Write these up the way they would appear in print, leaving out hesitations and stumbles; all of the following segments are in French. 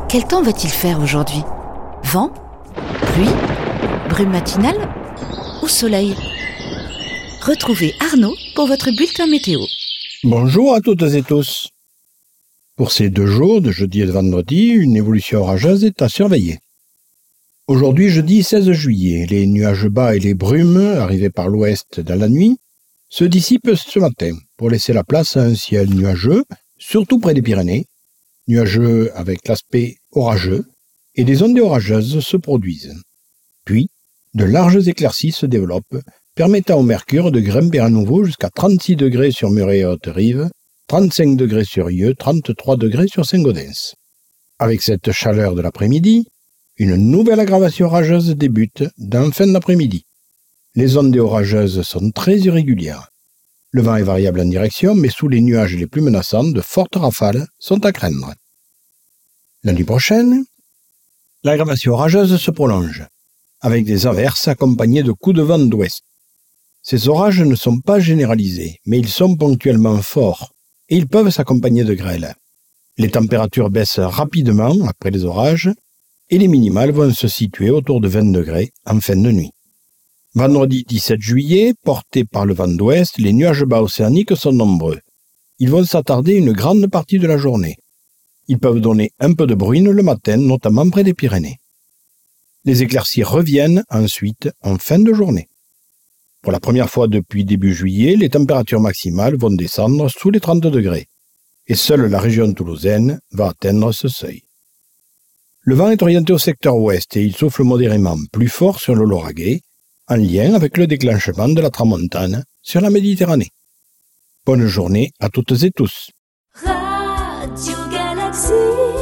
Quel temps va-t-il faire aujourd'hui? Vent? Pluie? Brume matinale? Ou soleil? Retrouvez Arnaud pour votre bulletin météo. Bonjour à toutes et tous. Pour ces 2 jours, de jeudi et de vendredi, une évolution orageuse est à surveiller. Aujourd'hui, jeudi 16 juillet, les nuages bas et les brumes, arrivés par l'ouest dans la nuit, se dissipent ce matin pour laisser la place à un ciel nuageux, surtout près des Pyrénées, nuageux avec l'aspect orageux, et des ondées orageuses se produisent. Puis, de larges éclaircies se développent, permettant au mercure de grimper à nouveau jusqu'à 36 degrés sur Muret et Haute-Rive, 35 degrés sur Yeux, 33 degrés sur Saint-Gaudens. Avec cette chaleur de l'après-midi, une nouvelle aggravation orageuse débute dans fin d'après-midi. Les ondées orageuses sont très irrégulières. Le vent est variable en direction, mais sous les nuages les plus menaçants, de fortes rafales sont à craindre. Lundi prochaine, l'aggravation orageuse se prolonge, avec des averses accompagnées de coups de vent d'ouest. Ces orages ne sont pas généralisés, mais ils sont ponctuellement forts, et ils peuvent s'accompagner de grêle. Les températures baissent rapidement après les orages, et les minimales vont se situer autour de 20 degrés en fin de nuit. Vendredi 17 juillet, portés par le vent d'ouest, les nuages bas océaniques sont nombreux. Ils vont s'attarder une grande partie de la journée. Ils peuvent donner un peu de bruine le matin, notamment près des Pyrénées. Les éclaircies reviennent ensuite en fin de journée. Pour la première fois depuis début juillet, les températures maximales vont descendre sous les 30 degrés. Et seule la région toulousaine va atteindre ce seuil. Le vent est orienté au secteur ouest et il souffle modérément, plus fort sur le Lauragais, en lien avec le déclenchement de la tramontane sur la Méditerranée. Bonne journée à toutes et tous. Radio Galaxy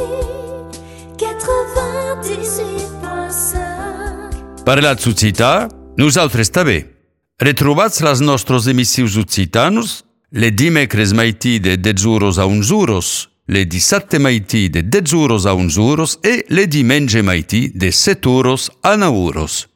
98.5. Parlat Occità, nosaltres també. Retrobats les nostres emissius occitanos, le dimecres maití de 10 euros a 11 euros, le dissabte maití de 10 euros a 11 euros e le diumenge maití de 7 euros a 9 euros.